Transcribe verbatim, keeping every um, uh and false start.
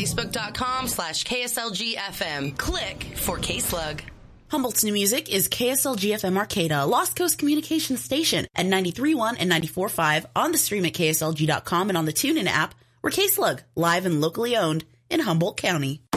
Facebook.com slash KSLGFM. Click for K-Slug. Humboldt's new music is K S L G F M Arcata, Lost Coast Communications Station at ninety-three point one and ninety-four point five on the stream at K S L G dot com and on the TuneIn app. We're K-Slug, live and locally owned in Humboldt County.